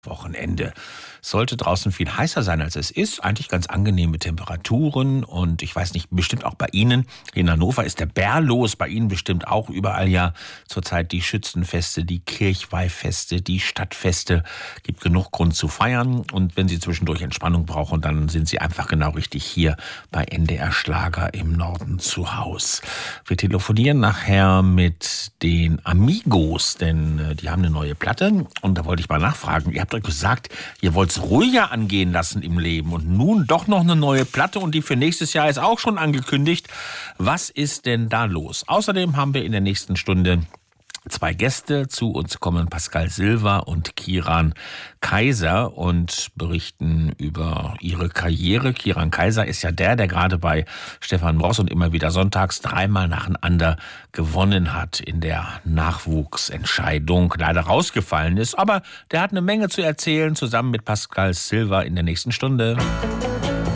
Wochenende. Sollte draußen viel heißer sein, als es ist. Eigentlich ganz angenehme Temperaturen. Und ich weiß nicht, bestimmt auch bei Ihnen. In Hannover ist der Bär los. Bei Ihnen bestimmt auch überall ja zurzeit die Schützenfeste, die Kirchweihfeste, die Stadtfeste. Gibt genug Grund zu feiern. Und wenn Sie zwischendurch Entspannung brauchen, dann sind Sie einfach genau richtig hier bei NDR Schlager im Norden zu Haus. Wir telefonieren nachher mit den Amigos, denn die haben eine neue Platte. Und da wollte ich mal nachfragen. Ihr habt euch gesagt, ihr wollt es ruhiger angehen lassen im Leben und nun doch noch eine neue Platte und die für nächstes Jahr ist auch schon angekündigt. Was ist denn da los? Außerdem haben wir in der nächsten Stunde zwei Gäste. Zu uns kommen Pascal Silva und Kiran Kaiser und berichten über ihre Karriere. Kiran Kaiser ist ja der gerade bei Stefan Bross und immer wieder sonntags dreimal nacheinander gewonnen hat in der Nachwuchsentscheidung. Leider rausgefallen ist, aber der hat eine Menge zu erzählen, zusammen mit Pascal Silva in der nächsten Stunde.